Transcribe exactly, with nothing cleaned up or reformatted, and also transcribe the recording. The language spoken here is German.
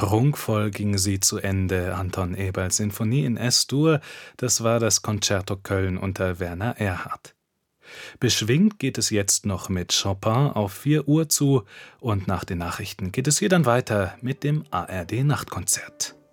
Prunkvoll ging sie zu Ende, Anton Eberls Sinfonie in S-Dur, das war das Concerto Köln unter Werner Erhard. Beschwingt geht es jetzt noch mit Chopin auf vier Uhr zu und nach den Nachrichten geht es hier dann weiter mit dem A R D-Nachtkonzert.